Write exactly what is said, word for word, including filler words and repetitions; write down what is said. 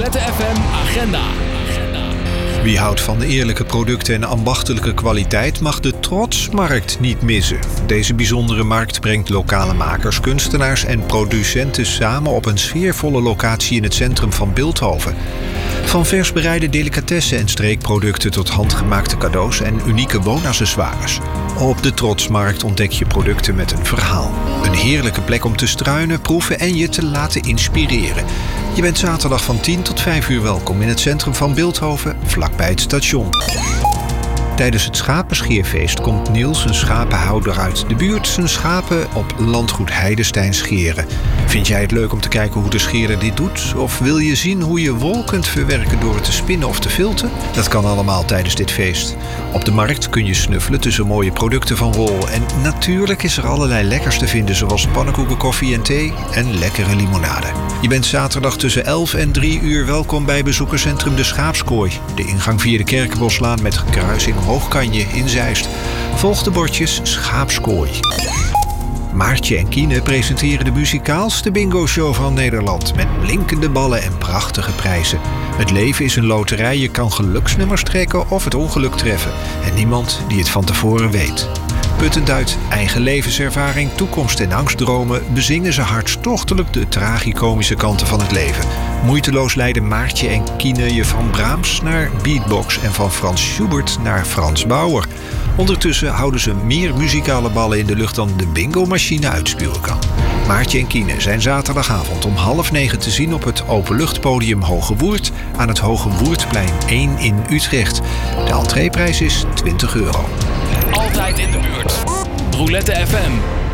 Roulette F M Agenda. Wie houdt van eerlijke producten en ambachtelijke kwaliteit mag de Trotsmarkt niet missen. Deze bijzondere markt brengt lokale makers, kunstenaars en producenten samen op een sfeervolle locatie in het centrum van Bilthoven. Van vers bereide delicatessen en streekproducten tot handgemaakte cadeaus en unieke woonaccessoires. Op de Trotsmarkt ontdek je producten met een verhaal. Een heerlijke plek om te struinen, proeven en je te laten inspireren. Je bent zaterdag van tien tot vijf uur welkom in het centrum van Bilthoven, vlakbij het station. Tijdens het schapenscheerfeest komt Niels, een schapenhouder uit de buurt, zijn schapen op landgoed Heidestein scheren. Vind jij het leuk om te kijken hoe de scherer dit doet? Of wil je zien hoe je wol kunt verwerken door het te spinnen of te filten? Dat kan allemaal tijdens dit feest. Op de markt kun je snuffelen tussen mooie producten van wol. En natuurlijk is er allerlei lekkers te vinden, zoals pannenkoeken, koffie en thee en lekkere limonade. Je bent zaterdag tussen elf en drie uur welkom bij bezoekerscentrum De Schaapskooi. De ingang via de Kerkenboslaan met kruising Hoogkanje in Zeist. Volg de bordjes Schaapskooi. Maartje en Kiene presenteren de muzikaalste bingo-show van Nederland met blinkende ballen en prachtige prijzen. Het leven is een loterij, je kan geluksnummers trekken of het ongeluk treffen. En niemand die het van tevoren weet. Puttend uit eigen levenservaring, toekomst en angstdromen bezingen ze hartstochtelijk de tragicomische kanten van het leven. Moeiteloos leiden Maartje en Kiene je van Brahms naar beatbox en van Frans Schubert naar Frans Bauer. Ondertussen houden ze meer muzikale ballen in de lucht dan de bingo-machine uitspuwen kan. Maartje en Kiene zijn zaterdagavond om half negen te zien op het openluchtpodium Hoge Woerd aan het Hoge Woerdplein één in Utrecht. De entreeprijs is twintig euro. Altijd in de buurt. Roulette F M.